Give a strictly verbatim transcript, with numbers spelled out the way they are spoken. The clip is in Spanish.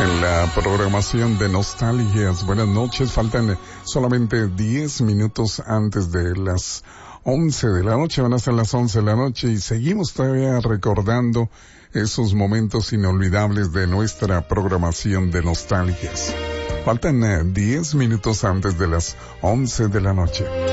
En la programación de Nostalgias. Buenas noches, faltan solamente diez minutos antes de las once de la noche, van a ser las once de la noche y seguimos todavía recordando esos momentos inolvidables de nuestra programación de Nostalgias. Faltan diez minutos antes de las once de la noche.